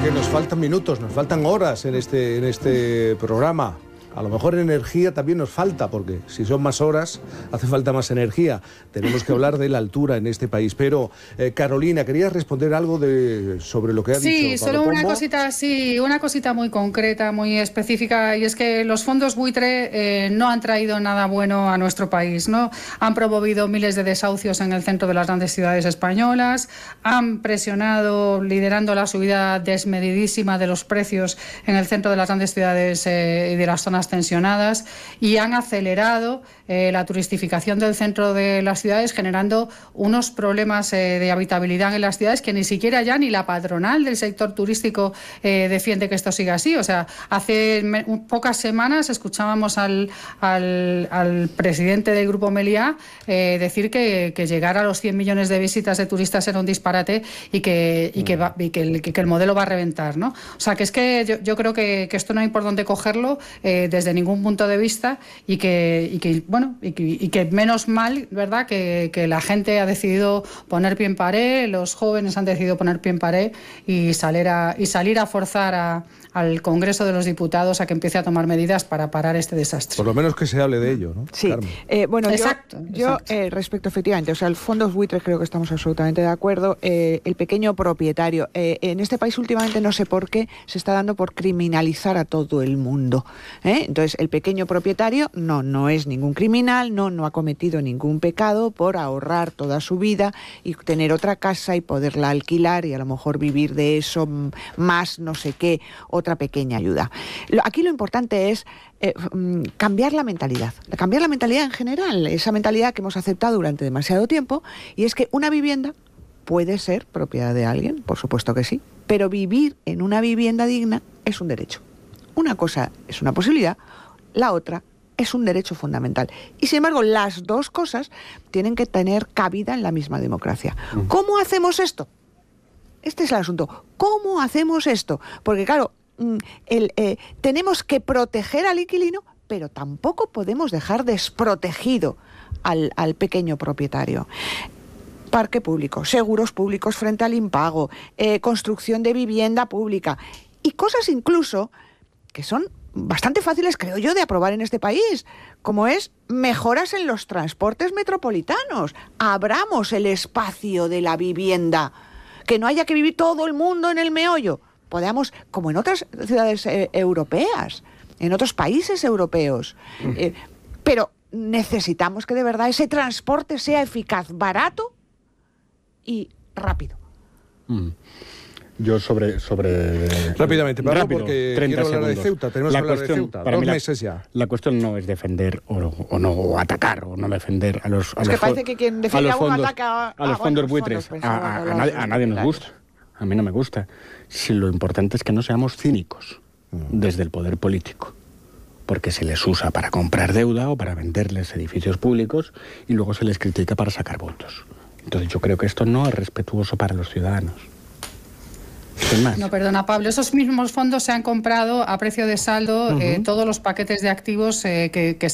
que nos faltan minutos, nos faltan horas en este programa. A lo mejor energía también nos falta, porque si son más horas, hace falta más energía. Tenemos que hablar de la altura en este país. Pero, Carolina, ¿querías responder algo sobre lo que ha dicho Sí, Pablo solo una Pombo? una cosita muy concreta, muy específica, y es que los fondos buitre no han traído nada bueno a nuestro país, ¿no? Han promovido miles de desahucios en el centro de las grandes ciudades españolas, han presionado, liderando la subida desmedidísima de los precios en el centro de las grandes ciudades y de las zonas tensionadas, y han acelerado la turistificación del centro de las ciudades, generando unos problemas de habitabilidad en las ciudades que ni siquiera ya ni la patronal del sector turístico defiende que esto siga así. O sea, hace pocas semanas escuchábamos al presidente del Grupo Meliá decir que llegar a los 100 millones de visitas de turistas era un disparate y que el modelo va a reventar, ¿no? O sea, que es que yo creo que esto no hay por dónde cogerlo desde ningún punto de vista, y que menos mal, ¿verdad?, que la gente ha decidido poner pie en pared, los jóvenes han decidido poner pie en pared y salir a forzar al Congreso de los Diputados a que empiece a tomar medidas para parar este desastre. Por lo menos que se hable de ello, ¿no? Sí. Bueno, exacto. Respecto, efectivamente, o sea, el fondos buitres creo que estamos absolutamente de acuerdo. El pequeño propietario. En este país últimamente, no sé por qué, se está dando por criminalizar a todo el mundo. Entonces, el pequeño propietario no es ningún criminal, no ha cometido ningún pecado por ahorrar toda su vida y tener otra casa y poderla alquilar y a lo mejor vivir de eso más no sé qué, otra pequeña ayuda. Aquí lo importante es cambiar la mentalidad en general, esa mentalidad que hemos aceptado durante demasiado tiempo, y es que una vivienda puede ser propiedad de alguien, por supuesto que sí, pero vivir en una vivienda digna es un derecho. Una cosa es una posibilidad, la otra es un derecho fundamental. Y sin embargo, las dos cosas tienen que tener cabida en la misma democracia. ¿Cómo hacemos esto? Este es el asunto. ¿Cómo hacemos esto? Porque claro, tenemos que proteger al inquilino, pero tampoco podemos dejar desprotegido al pequeño propietario. Parque público, seguros públicos frente al impago, construcción de vivienda pública y cosas incluso que son bastante fáciles, creo yo, de aprobar en este país, como es mejoras en los transportes metropolitanos. Abramos el espacio de la vivienda, que no haya que vivir todo el mundo en el meollo. Podamos, como en otras ciudades europeas, en otros países europeos. Pero necesitamos que de verdad ese transporte sea eficaz, barato y rápido. Yo sobre Rápidamente, Pablo, rápido, porque 30 quiero hablar de segundos. Ceuta. Tenemos que hablar de Ceuta. Para 2 mí meses ya. La cuestión no es defender o no, o atacar o no defender a los Es que parece que quien defiende a un fondos, ataca a los fondos buitres. A nadie nos gusta. A mí no me gusta. Si lo importante es que no seamos cínicos desde el poder político, porque se les usa para comprar deuda o para venderles edificios públicos y luego se les critica para sacar votos. Entonces yo creo que esto no es respetuoso para los ciudadanos. No, perdona, Pablo, esos mismos fondos se han comprado a precio de saldo todos los paquetes de activos que